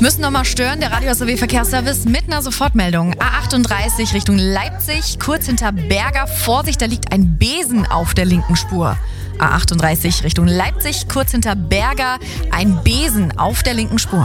Müssen nochmal stören, der Radio SAW Verkehrsservice mit einer Sofortmeldung. A38 Richtung Leipzig, kurz hinter Berger. Vorsicht, da liegt ein Besen auf der linken Spur. A38 Richtung Leipzig, kurz hinter Berger, ein Besen auf der linken Spur.